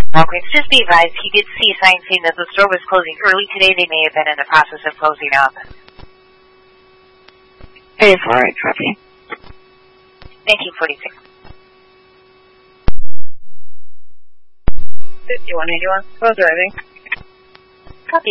Walgreens. Just be advised, he did see a sign saying that the store was closing early today. They may have been in the process of closing up. 84, copy. 1946. 5181, close driving.